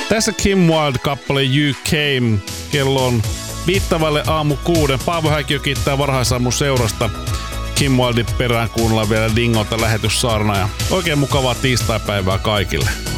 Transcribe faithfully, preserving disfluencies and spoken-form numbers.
Tässä Kim Wilde-kappale You Came. Kello on viittavalle aamu kuuden. Paavo Häkiö kiittää varhaisaamun seurasta. Kim Wilden perään kuunnellaan vielä Dingolta lähetyssaarna ja oikein mukavaa tiistaipäivää kaikille.